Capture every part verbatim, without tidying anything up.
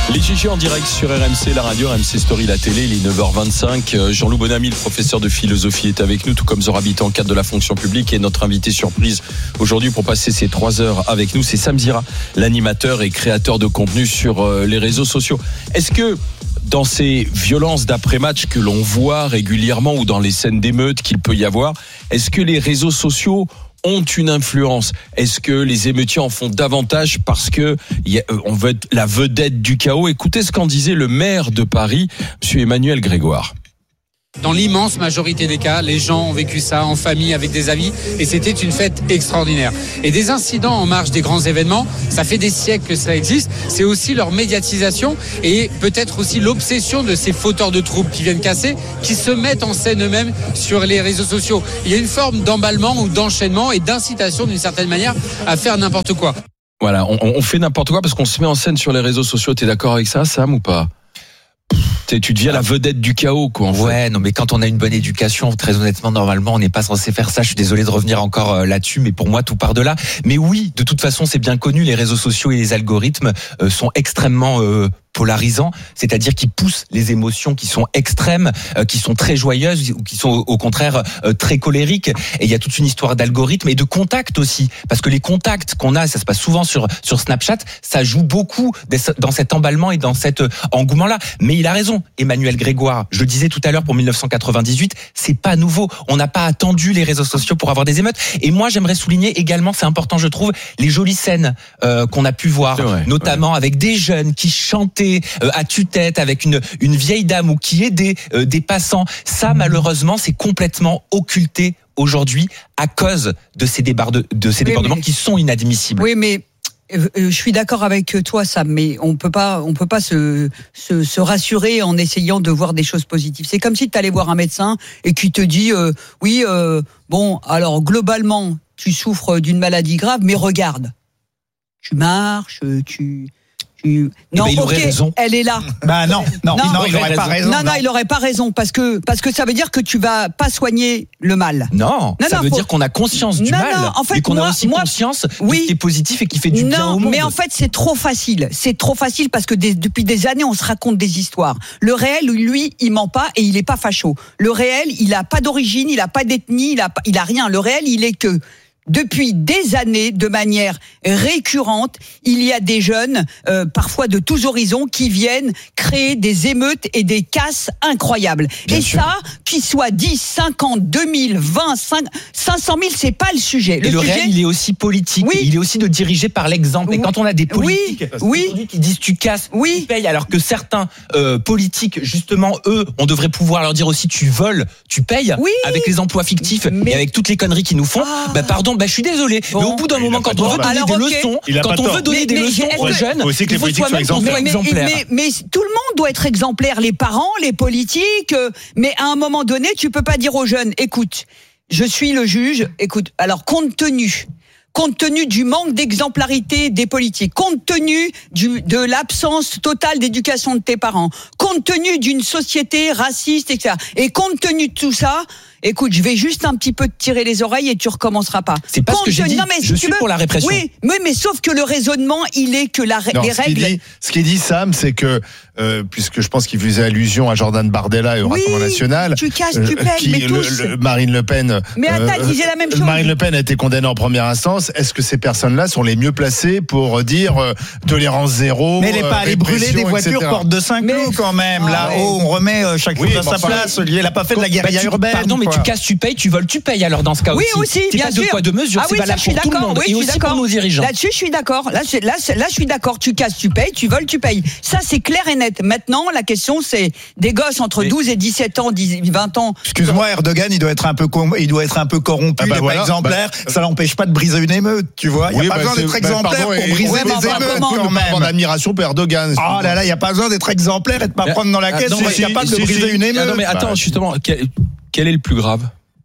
Les G G en direct sur R M C, la radio, R M C Story, la télé, il est neuf heures vingt-cinq. Jean-Loup Bonamy, le professeur de philosophie, est avec nous, tout comme Zora Habitant, cadre de la fonction publique, et notre invité surprise aujourd'hui pour passer ces trois heures avec nous, c'est Sam Zira, l'animateur et créateur de contenu sur les réseaux sociaux. Est-ce que dans ces violences d'après-match que l'on voit régulièrement ou dans les scènes d'émeutes qu'il peut y avoir, est-ce que les réseaux sociaux ont une influence? Est-ce que les émeutiers en font davantage parce que y a, on veut être la vedette du chaos? Écoutez ce qu'en disait le maire de Paris, M. Emmanuel Grégoire. Dans l'immense majorité des cas, les gens ont vécu ça en famille avec des amis et c'était une fête extraordinaire. Et des incidents en marge des grands événements, ça fait des siècles que ça existe. C'est aussi leur médiatisation et peut-être aussi l'obsession de ces fauteurs de troubles qui viennent casser, qui se mettent en scène eux-mêmes sur les réseaux sociaux. Il y a une forme d'emballement ou d'enchaînement et d'incitation d'une certaine manière à faire n'importe quoi. Voilà, on, on fait n'importe quoi parce qu'on se met en scène sur les réseaux sociaux. T'es d'accord avec ça, Sam, ou pas? Tu deviens la vedette du chaos, quoi. En fait. Ouais, non, mais quand on a une bonne éducation, très honnêtement, normalement, on n'est pas censé faire ça. Je suis désolé de revenir encore euh, là-dessus, mais pour moi, tout part de là. Mais oui, de toute façon, c'est bien connu, les réseaux sociaux et les algorithmes euh, sont extrêmement euh, polarisants, c'est-à-dire qu'ils poussent les émotions qui sont extrêmes, euh, qui sont très joyeuses ou qui sont au, au contraire euh, très colériques. Et il y a toute une histoire d'algorithmes et de contacts aussi, parce que les contacts qu'on a, ça se passe souvent sur sur Snapchat, ça joue beaucoup dans cet emballement et dans cet engouement-là. Mais il a raison, Emmanuel Grégoire. Je le disais tout à l'heure pour mille neuf cent quatre-vingt-dix-huit, c'est pas nouveau. On n'a pas attendu les réseaux sociaux pour avoir des émeutes. Et moi, j'aimerais souligner également, c'est important, je trouve, les jolies scènes euh, qu'on a pu voir, vrai, notamment ouais. avec des jeunes qui chantaient euh, à tue-tête avec une une vieille dame ou qui aidaient euh, des passants. Ça, malheureusement, c'est complètement occulté aujourd'hui à cause de ces débarde, de ces oui, débordements mais... qui sont inadmissibles. Oui, mais je suis d'accord avec toi, Sam, mais on peut pas, on peut pas se, se, se rassurer en essayant de voir des choses positives. C'est comme si tu allais voir un médecin et qui te dit, euh, oui, euh, bon, alors globalement, tu souffres d'une maladie grave, mais regarde, tu marches, tu Tu... Non, eh ben, il ok, aurait raison. Elle est là. Bah non, non, non, non il aurait pas raison. Non, non, il aurait pas raison parce que parce que ça veut dire que tu vas pas soigner le mal. Non, non ça non, veut faut... dire qu'on a conscience du non, mal, non, en fait, mais qu'on moi, a aussi moi, conscience oui, de ce qui est positif et qui fait du non, bien au monde. Non, mais en fait, c'est trop facile. C'est trop facile parce que des, depuis des années, on se raconte des histoires. Le réel, lui, il ment pas et il est pas facho. Le réel, il a pas d'origine, il a pas d'ethnie, il a, il a rien. Le réel, il est que depuis des années, de manière récurrente, il y a des jeunes, euh, parfois de tous horizons, qui viennent créer des émeutes et des casses incroyables. Bien et sûr. Ça, qu'il soit dix, cinquante, deux mille, vingt, cinq cent mille, c'est pas le sujet. Le et le sujet, réel, il est aussi politique. Oui. Il est aussi de diriger par l'exemple. Et quand on a des politiques oui. Oui. qui disent tu casses, oui. tu payes, alors que certains euh, politiques, justement, eux, on devrait pouvoir leur dire aussi tu voles, tu payes, oui. avec les emplois fictifs mais... et avec toutes les conneries qu'ils nous font. Ah. Bah pardon. Bah, je suis désolé, bon. mais au bout d'un moment, quand on veut donner des leçons, quand on veut donner des leçons aux jeunes, il faut soi-même être exemplaire. Mais, mais, mais tout le monde doit être exemplaire, les parents, les politiques. Mais à un moment donné, tu peux pas dire aux jeunes, écoute, je suis le juge. Écoute, alors compte tenu. Compte tenu du manque d'exemplarité des politiques, compte tenu du, de l'absence totale d'éducation de tes parents, compte tenu d'une société raciste, et cetera. Et compte tenu de tout ça, écoute, je vais juste un petit peu te tirer les oreilles et tu recommenceras pas. C'est pas compte ce que j'ai dit. Non, mais je si suis veux, pour la répression. Oui, mais, mais sauf que le raisonnement, il est que la, non, les ce règles. Qu'il dit, ce qu'il dit, Sam, c'est que euh, puisque je pense qu'il faisait allusion à Jordan Bardella et au oui, Rassemblement National, tu casses, tu payes, qui, mais le, tous. le, Marine Le Pen. Mais attends, euh, disait la même chose. Marine Le Pen a été condamnée en première instance. Est-ce que ces personnes-là sont les mieux placées pour dire euh, tolérance zéro? Mais elle n'est pas allée brûler des voitures porte de Saint-Cloud quand même. Ah, Là-haut, ouais. on remet euh, chaque chose oui, à sa place. Elle n'a pas fait de la guérilla bah, urbaine. Pardon, mais quoi. tu casses, tu payes, tu voles, tu payes. Alors dans ce cas oui, aussi, aussi c'est bien pas sûr. deux poids deux mesures, ah, c'est oui, valable ça, pour tout le monde oui, et aussi pour nos dirigeants. Là-dessus, je suis d'accord. Là, là, là, je suis d'accord. Tu casses, tu payes, tu voles, tu payes. Ça, c'est clair et net. Maintenant, la question, c'est des gosses entre oui. douze et dix-sept ans, vingt ans. Excuse-moi, Erdogan, il doit être un peu, il doit être un peu corrompu, ah bah il n'est voilà, pas exemplaire. Bah, ça l'empêche pas de briser une émeute, tu vois. Il n'y a oui, pas bah besoin d'être exemplaire bah, pour briser des émeutes quand même. Mon admiration pour Erdogan. Oh là là, il n'y a pas besoin d'être exemplaire et de pas prendre dans la caisse. Il est capable de briser une émeute. Non mais attends, justement, quel est le plus grave?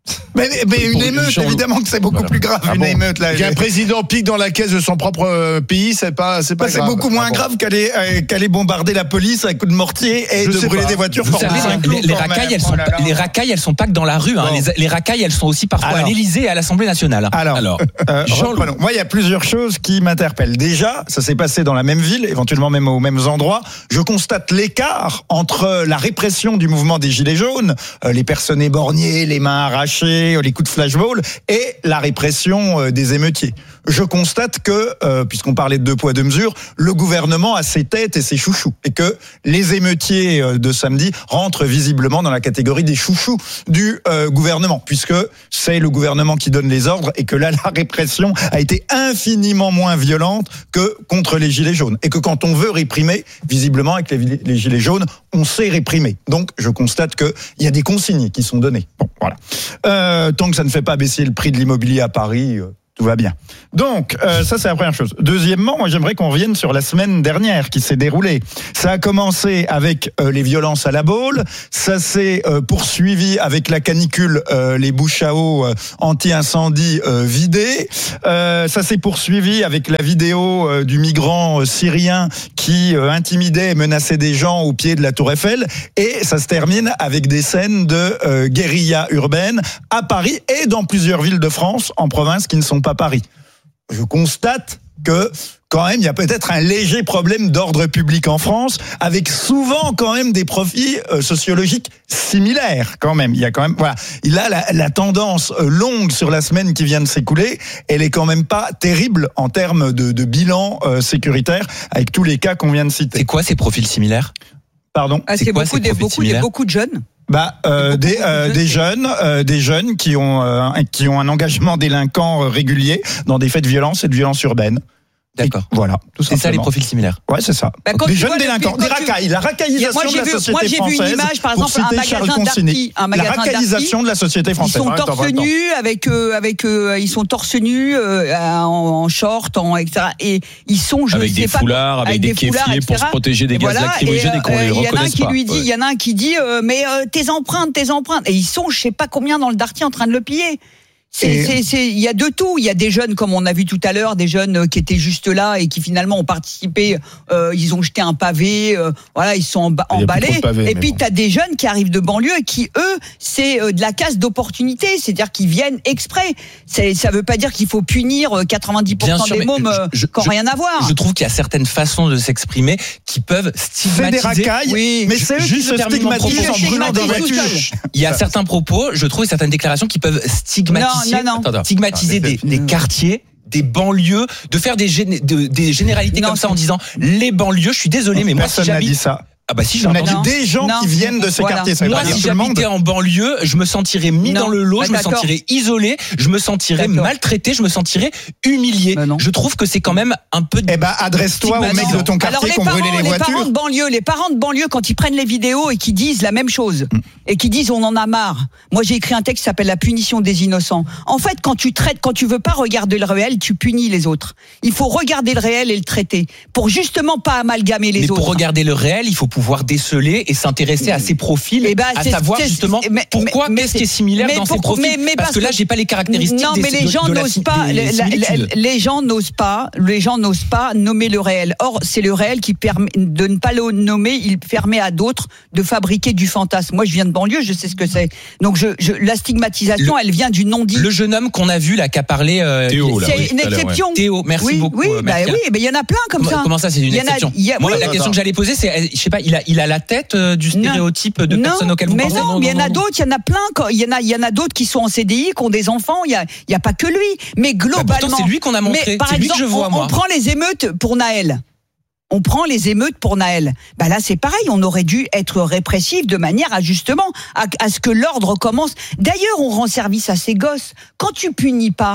Mais, mais une émeute, Jean... évidemment que c'est beaucoup voilà. plus grave, ah une bon. émeute. Là, qu'un président pique dans la caisse de son propre pays, c'est pas, c'est pas bah, grave. C'est beaucoup moins ah bon. grave qu'aller, euh, qu'aller bombarder la police à coups de mortier et Je de brûler pas. des voitures. Vous savez, les, les, racailles, elles sont, oh là là. les racailles, elles sont pas que dans la rue. Hein. Bon. Les, les racailles, elles sont aussi parfois alors, à l'Élysée et à l'Assemblée nationale. Alors, alors euh, Jean... moi, il y a plusieurs choses qui m'interpellent. Déjà, ça s'est passé dans la même ville, éventuellement même aux mêmes endroits. Je constate l'écart entre la répression du mouvement des Gilets jaunes, euh, les personnes éborgnées, les mains arrachées, les coups de flashball, et la répression des émeutiers. Je constate que, euh, puisqu'on parlait de deux poids deux mesures, le gouvernement a ses têtes et ses chouchous, et que les émeutiers de samedi rentrent visiblement dans la catégorie des chouchous du euh, gouvernement, puisque c'est le gouvernement qui donne les ordres, et que là, la répression a été infiniment moins violente que contre les gilets jaunes, et que quand on veut réprimer, visiblement avec les, les gilets jaunes, on sait réprimer. Donc, je constate que il y a des consignes qui sont données. Bon, voilà. Euh, tant que ça ne fait pas baisser le prix de l'immobilier à Paris, euh, tout va bien. Donc, euh, ça c'est la première chose. Deuxièmement, moi j'aimerais qu'on revienne sur la semaine dernière qui s'est déroulée. Ça a commencé avec euh, les violences à la Baule, ça s'est euh, poursuivi avec la canicule, euh, les bouches à eau euh, anti-incendie euh, vidées. Euh, ça s'est poursuivi avec la vidéo euh, du migrant euh, syrien qui euh, intimidait et menaçait des gens au pied de la Tour Eiffel. Et ça se termine avec des scènes de euh, guérilla urbaine à Paris et dans plusieurs villes de France, en province, qui ne sont pas Paris. Je constate que quand même il y a peut-être un léger problème d'ordre public en France, avec souvent quand même des profils euh, sociologiques similaires quand même. Il y a quand même voilà, il a la, la tendance euh, longue sur la semaine qui vient de s'écouler, elle est quand même pas terrible en termes de, de bilan euh, sécuritaire avec tous les cas qu'on vient de citer. C'est quoi ces profils similaires ? Pardon. Ah, c'est, c'est quoi, beaucoup, des, beaucoup, des, beaucoup de jeunes. Bah euh, des euh, des jeunes euh, des jeunes qui ont euh, qui ont un engagement délinquant régulier dans des faits de violence et de violence urbaine. D'accord. Et voilà. Tout c'est ça les profils similaires. Ouais, c'est ça. Bah, des jeunes délinquants, des racailles, la racaillisation de la vu, société moi, j'ai française. Vu une image, par exemple, un magasin d'Arty, un magasin la racaillisation de la société française. Ils sont torse nus avec euh, avec euh, ils sont torse nus euh, en, en short, en et cetera. Et ils sont je avec sais des pas foulards, avec, avec des kéfiers pour se protéger des gaz lacrymogènes et qu'on les reconnaisse pas. Il y en a un qui lui dit, il y en a un qui dit, mais tes empreintes, tes empreintes. Et ils sont, je sais pas combien dans le Darty en train de le piller. C'est, c'est, c'est, il y a de tout. Il y a des jeunes, comme on a vu tout à l'heure, des jeunes qui étaient juste là et qui finalement ont participé. Euh, ils ont jeté un pavé. Euh, voilà, ils sont emba- emballés. Pavés, et puis bon. T'as des jeunes qui arrivent de banlieue et qui, eux, c'est euh, de la casse d'opportunité. C'est-à-dire qu'ils viennent exprès. C'est, ça veut pas dire qu'il faut punir quatre-vingt-dix pour cent sûr, des mômes qui n'ont rien à voir. Je trouve qu'il y a certaines façons de s'exprimer qui peuvent stigmatiser. C'est des racailles. Oui. Mais c'est eux qui se stigmatisent en brûlant des voitures. Il y a certains propos, je trouve, certaines déclarations qui peuvent stigmatiser. Non, non, non. Stigmatiser des, des quartiers, des banlieues, de faire des, gén- de, des généralités non, comme ça en disant les banlieues. Je suis désolé, mais moi si j'habite, n'a dit ça. Ah bah si j'ai on a dit des gens non, qui viennent de ces voilà. quartiers. Ça moi si j'habitais en banlieue, je me sentirais mis non. dans le lot, bah, je me d'accord. sentirais isolé, je me sentirais d'accord. maltraité, je me sentirais humilié. Bah, je trouve que c'est quand même un peu. Eh ben adresse-toi aux mecs de ton quartier qui ont brûlé les voitures. Les parents de banlieue, les parents de banlieue quand ils prennent les vidéos et qui disent la même chose mm. et qui disent on en a marre. Moi j'ai écrit un texte qui s'appelle La punition des innocents. En fait quand tu traites, quand tu veux pas regarder le réel, tu punis les autres. Il faut regarder le réel et le traiter pour justement pas amalgamer les Mais autres. Pour regarder le réel, il faut pouvoir déceler et s'intéresser à ces profils, eh ben, à savoir justement mais, pourquoi mais, qu'est-ce qui est similaire dans pour, ces profils. Mais, mais parce, parce que là, j'ai pas les caractéristiques. Non, mais les gens n'osent pas. Les, les gens n'osent pas. Les gens n'osent pas nommer le réel. Or, c'est le réel qui permet de ne pas le nommer. Il permet à d'autres de fabriquer du fantasme. Moi, je viens de banlieue, je sais ce que c'est. Donc, je, je, la stigmatisation, le, elle vient du non-dit. Le jeune homme qu'on a vu là, qui a parlé. Euh, Théo, là, c'est oui, une exception. Ouais. Théo, merci oui, beaucoup. Oui, bah oui, mais il y en a plein comme comment, ça. Comment ça, c'est une exception a, a, Moi, oui, la question que j'allais poser, c'est, je sais pas, il a, il a la tête du stéréotype. Type de non, personnes auxquelles vous mais pensez. non, mais il y en a d'autres, il y en a plein. Il y en a, il y en a d'autres qui sont en C D I, qui ont des enfants. Il y a, il y a pas que lui. Mais globalement, bah pourtant, c'est lui qu'on a montré. Mais, par c'est exemple, lui que je vois, on, moi. on prend les émeutes pour Naël. On prend les émeutes pour Naël. Bah là, c'est pareil. On aurait dû être répressif de manière à justement à, à ce que l'ordre commence. D'ailleurs, on rend service à ces gosses. Quand tu punis pas.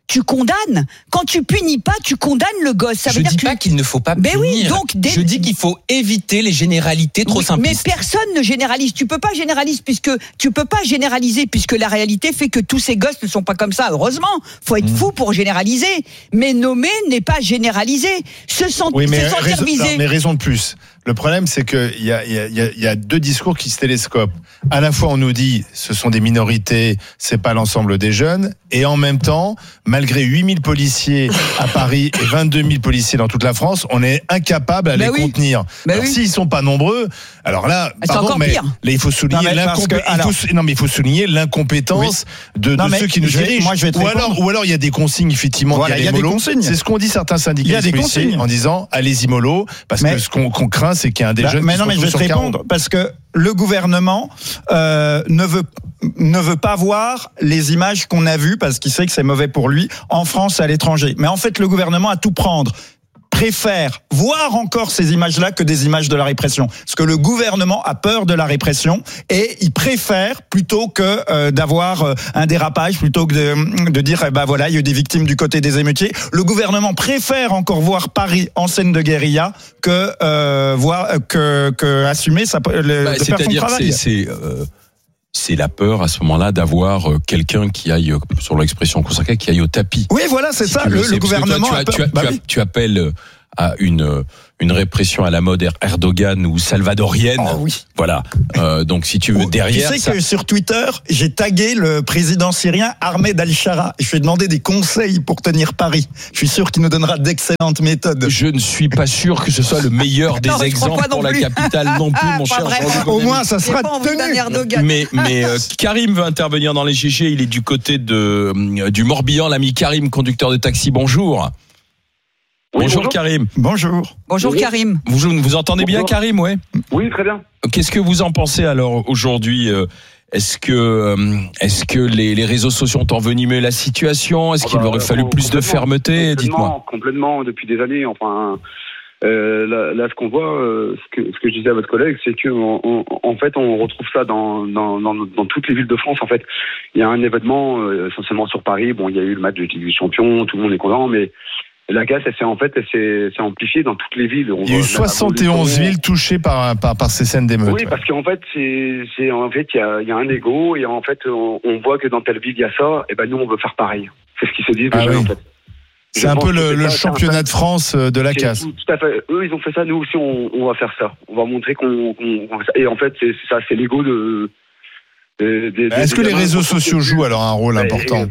tu condamnes. Quand tu punis pas, tu condamnes le gosse. Ça je veut dis dire pas que... qu'il ne faut pas mais punir. oui, donc dès... Je dis qu'il faut éviter les généralités trop oui, simplistes. Mais personne ne généralise. Tu peux pas généraliser puisque tu peux pas généraliser puisque la réalité fait que tous ces gosses ne sont pas comme ça. Heureusement, faut être mmh. fou pour généraliser. Mais nommer n'est pas généraliser. Se sentir, oui, mais se sentir raison, visé. Non, mais raison de plus. Le problème, c'est qu'il y a, y, a, y a deux discours qui se télescopent. À la fois, on nous dit ce sont des minorités, c'est pas l'ensemble des jeunes, et en même temps, malgré huit mille policiers à Paris et vingt-deux mille policiers dans toute la France, on est incapable à bah les oui. contenir. Bah alors, oui. s'ils sont pas nombreux, alors là, c'est pardon, encore mais pire. Là, il faut souligner l'incompétence. Non, mais il faut souligner l'incompétence oui. de, de ceux qui nous dirigent. Moi, je vais ou alors, ou alors, il y a des consignes effectivement. Voilà, il y a des consignes. C'est ce qu'ont dit certains syndicats. Il y a des consignes en disant allez-y mollo, parce mais, que ce qu'on, qu'on craint, c'est qu'il y a un des bah, jeunes. Mais non, mais je vais te répondre quarante. Parce que le gouvernement euh, ne veut ne veut pas voir les images qu'on a vues parce qu'il sait que c'est mauvais pour lui en France et à l'étranger. Mais en fait, le gouvernement a tout prendre. Préfère voir encore ces images-là que des images de la répression. Parce que le gouvernement a peur de la répression et il préfère plutôt que euh, d'avoir euh, un dérapage, plutôt que de, de dire, eh ben voilà, il y a eu des victimes du côté des émeutiers. Le gouvernement préfère encore voir Paris en scène de guérilla que euh, voir que, que assumer sa le, bah, de faire son travail. C'est, c'est, euh... c'est la peur à ce moment-là d'avoir quelqu'un qui aille, sur l'expression consacrée, qui aille au tapis. Oui, voilà, c'est si ça. Le, le gouvernement. Toi, tu, as, tu, as, bah tu, oui. tu appelles à une une répression à la mode Erdogan ou salvadorienne. Oh oui. Voilà. Euh, donc si tu veux derrière. Tu sais ça... que sur Twitter, j'ai tagué le président syrien Ahmed Al-Shara. Je lui ai demandé des conseils pour tenir Paris. Je suis sûr qu'il nous donnera d'excellentes méthodes. Je ne suis pas sûr que ce soit le meilleur des non, exemples pour la capitale non plus, mon cher Jean-Luc. Au moins, ça sera tenu. Mais, mais euh, Karim veut intervenir dans les G G. Il est du côté de euh, du Morbihan. L'ami Karim, conducteur de taxi. Bonjour. Oui, bonjour, bonjour Karim. Bonjour. Bonjour oui. Karim. Vous, vous entendez bonjour. bien Karim, ouais. Oui, très bien. Qu'est-ce que vous en pensez alors aujourd'hui? Est-ce que est-ce que les, les réseaux sociaux ont envenimé la situation? Est-ce oh qu'il bah, aurait fallu plus de fermeté? Dites-moi. Complètement, depuis des années. Enfin, euh, là, là, ce qu'on voit, euh, ce que ce que je disais à votre collègue, c'est que on, on, en fait, on retrouve ça dans, dans dans dans toutes les villes de France. En fait, il y a un événement euh, essentiellement sur Paris. Bon, il y a eu le match de Ligue des Champions, tout le monde est content, mais la casse, elle s'est en fait, elle s'est, s'est amplifiée dans toutes les villes. On il y a eu soixante et onze villes touchées par, par, par ces scènes d'émeutes. Oui, parce qu'en fait, c'est, c'est, en fait, il y a, il y a un ego et en fait, on, on voit que dans telle ville, il y a ça, et ben, nous, on veut faire pareil. C'est ce qu'ils se disent, ah déjà, oui. en fait. C'est Je un peu le, le championnat de France de la casse. Tout, tout à fait. Eux, ils ont fait ça, nous aussi, on, on va faire ça. On va montrer qu'on, qu'on, qu'on fait ça. Et en fait, c'est, c'est ça, c'est l'ego de, de, de, de Est-ce que les réseaux sociaux jouent alors un rôle important?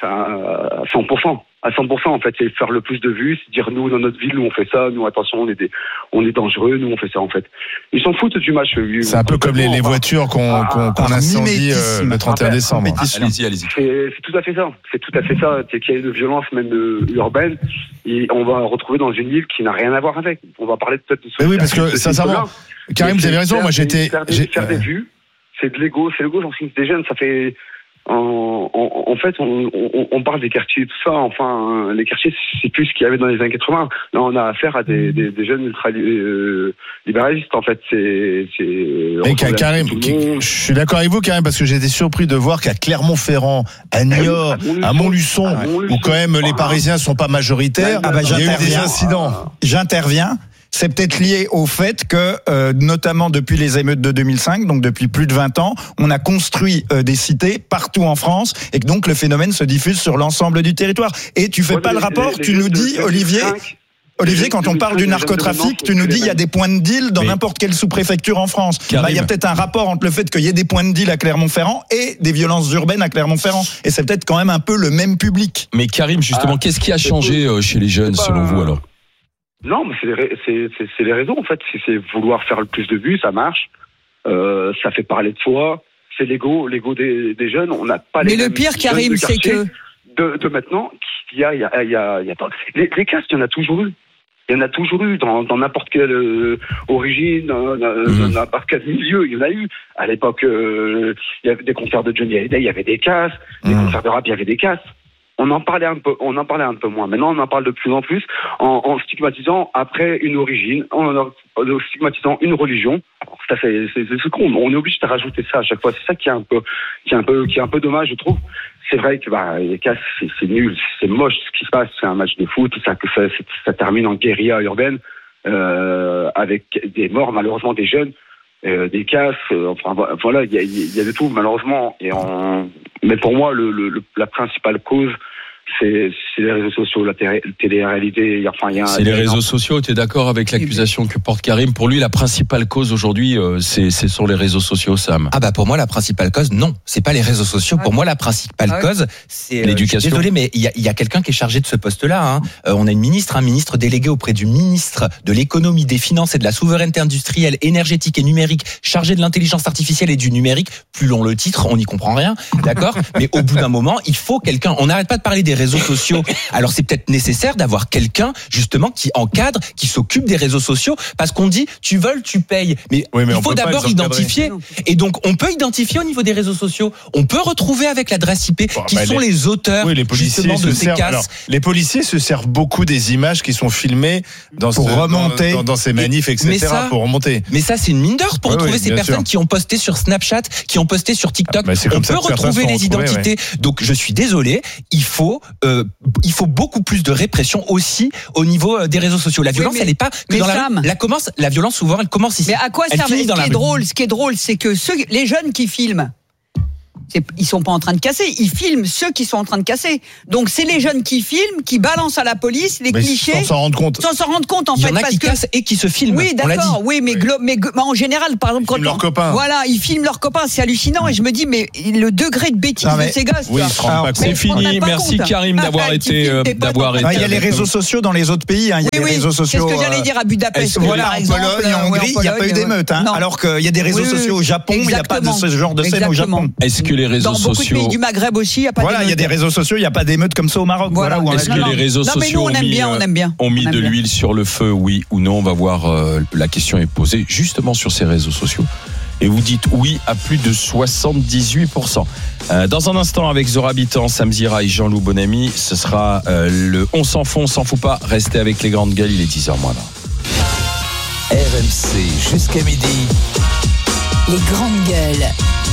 À cent pour cent. À cent pour cent, en fait, c'est faire le plus de vues, c'est dire nous dans notre ville, nous on fait ça, nous attention, on est des, on est dangereux, nous on fait ça en fait. Ils s'en foutent du match. C'est un peu comme les, les voitures qu'on, ah, qu'on, qu'on incendie euh, le trente et un décembre. Ah, allez-y, allez-y. C'est, c'est tout à fait ça. C'est tout à fait ça. C'est qu'il y a une violence même euh, urbaine et on va retrouver dans une ville qui n'a rien à voir avec. On va parler peut-être de ça. Oui, parce que sincèrement, Karim, vous avez raison. Moi, j'étais faire des, faire des vues. C'est de l'ego, c'est l'ego. J'en suis des jeunes. Ça fait En, en, en fait, on, on, on parle des quartiers et tout ça. Enfin, les quartiers, c'est plus ce qu'il y avait dans les années quatre-vingts. Là, on a affaire à des, des, des jeunes ultra euh, libéralistes. En fait, c'est. c'est Karim, je suis d'accord avec vous, Karim, parce que j'ai été surpris de voir qu'à Clermont-Ferrand, à Niort, à Montluçon, à Montluçon où quand même les Parisiens sont pas majoritaires, ah bah, il y a eu des incidents. J'interviens. C'est peut-être lié au fait que, euh, notamment depuis les émeutes de deux mille cinq, donc depuis plus de vingt ans, on a construit euh, des cités partout en France et que donc le phénomène se diffuse sur l'ensemble du territoire. Et tu fais ouais, pas le rapport, les, les, tu les nous dis, Olivier, Olivier, quand on parle du narcotrafic, tu nous dis il y a des points de deal dans mais n'importe quelle sous-préfecture en France. Bah, il y a peut-être un rapport entre le fait qu'il y ait des points de deal à Clermont-Ferrand et des violences urbaines à Clermont-Ferrand. Et c'est peut-être quand même un peu le même public. Mais Karim, justement, ah, qu'est-ce qui a changé euh, chez les jeunes, selon vous, alors? Non, mais c'est les, c'est, c'est, c'est les raisons en fait. C'est, c'est vouloir faire le plus de vues, ça marche. Euh, ça fait parler de soi. C'est l'ego, l'ego des, des jeunes. On n'a pas. Mais les le pire, Karim, c'est que de, de maintenant, il y a, il y a, il y a, il y a pas. Les, les castes, il y en a toujours eu. Il y en a toujours eu dans, dans n'importe quelle euh, origine, dans, mmh. dans n'importe quel milieu. Il y en a eu. À l'époque, euh, il y avait des concerts de Johnny Hallyday, il y avait des castes. Des mmh. concerts de rap, il y avait des castes. on en parlait un peu, on en parlait un peu moins. Maintenant, on en parle de plus en plus en, en stigmatisant après une origine, en, en stigmatisant une religion. Alors, ça, c'est, c'est, c'est, c'est con. On est obligé de rajouter ça à chaque fois. C'est ça qui est un peu, qui est un peu, qui est un peu dommage, je trouve. C'est vrai que bah, les cas, c'est, c'est nul, c'est moche ce qui se passe. C'est un match de foot, ça, ça, ça, ça termine en guérilla urbaine euh, avec des morts, malheureusement des jeunes, euh, des casses. Euh, enfin voilà, il y a, y a de tout malheureusement. Et on... mais pour moi, le, le, la principale cause, c'est, c'est les réseaux sociaux, la télé-réalité. Enfin, il y a. C'est les réseaux sociaux. Tu es d'accord avec l'accusation que porte Karim? Pour lui, la principale cause aujourd'hui, euh, c'est, c'est sur les réseaux sociaux, Sam. Ah bah pour moi, la principale cause, non, c'est pas les réseaux sociaux. Pour moi, la principale Ah ouais. cause, c'est euh, L'éducation. je suis désolé, mais il y a, il y a quelqu'un qui est chargé de ce poste-là. Hein. Euh, on a une ministre, un ministre délégué auprès du ministre de l'économie, des finances et de la souveraineté industrielle, énergétique et numérique, chargé de l'intelligence artificielle et du numérique. Plus long le titre, on n'y comprend rien, d'accord? Mais au bout d'un moment, il faut quelqu'un. On n'arrête pas de parler des réseaux sociaux. Alors c'est peut-être nécessaire d'avoir quelqu'un justement qui encadre, qui s'occupe des réseaux sociaux, parce qu'on dit tu voles, tu payes. Mais, Oui, mais il on faut peut pas d'abord les encadrer. identifier. Et donc on peut identifier au niveau des réseaux sociaux. On peut retrouver avec l'adresse I P Bon, qui bah, sont les- les auteurs Oui, les policiers justement de se ces servent. casses. Alors, les policiers se servent beaucoup des images qui sont filmées dans Pour ce- remonter. dans, dans, dans ces manifs, et cetera. Mais ça- pour remonter. Mais ça, c'est une mine d'or pour Oui, retrouver oui, ces bien personnes sûr. qui ont posté sur Snapchat, qui ont posté sur TikTok. Ah, bah, c'est On comme peut ça que certains retrouver sont les retrouvés, identités. Donc, je suis désolé. Il faut, euh, il faut beaucoup plus de répression aussi au niveau euh, des réseaux sociaux. La violence, mais- elle n'est pas que mais dans la Sam- rue. La commence, la violence souvent, elle commence ici. Mais à quoi Elle servent finit Ce dans qui la est rue. drôle, ce qui est drôle, c'est que ceux, les jeunes qui filment, c'est, ils sont pas en train de casser, ils filment ceux qui sont en train de casser. Donc c'est les jeunes qui filment, qui balancent à la police les Mais clichés, sans s'en rendre compte. sans s'en rendre compte en Il y fait, en a parce qui que cassent et qui se filment. oui, On l'a dit. d'accord, oui, mais, glo- mais g- mais en général, par exemple, quand filment on- leurs copains. voilà, ils filment leurs copains, c'est hallucinant, et je me dis, mais le degré de bêtise Non, mais- de ces gosses, Oui, là. ils se rendent Alors, pas mais compte. C'est ils se rendent fini. même pas Merci compte. Karim d'avoir Ah, tu été, filmes euh, tes potes d'avoir en été Ah, il y a les avec réseaux nous. sociaux dans les autres pays. Hein. Il y a Oui, les oui, réseaux c'est sociaux. ce que j'allais euh, dire à Budapest. est-ce que- oui, Voilà, par en exemple, Pologne, en euh, oui, Hongrie, il n'y a pas eu Pologne, d'émeute. Hein, non. alors qu'il y a des réseaux Oui, oui, sociaux au Japon, il n'y a pas de exactement. ce genre de scène au Exactement. Japon. Est-ce que les réseaux Dans beaucoup de sociaux pays du Maghreb aussi, il n'y a pas Voilà, il y a d'émeute. des réseaux sociaux, il n'y a pas d'émeute comme ça au Maroc. Voilà, Voilà. où on Est-ce a- que Non, les non. réseaux Non, mais sociaux nous, on ont aime mis, bien, euh, on aime bien. ont mis On de aime bien. l'huile sur le feu, oui ou non? On va voir. euh, la question est posée justement sur ces réseaux sociaux. Et vous dites oui à plus de soixante-dix-huit pour cent. Euh, dans un instant, avec Zora Habitant, Sam Zira et Jean-Loup Bonamy, ce sera euh, le On s'en fout, on s'en fout pas. Restez avec les grandes gueules, il est dix heures moins vingt. R M C jusqu'à midi. Les grandes gueules.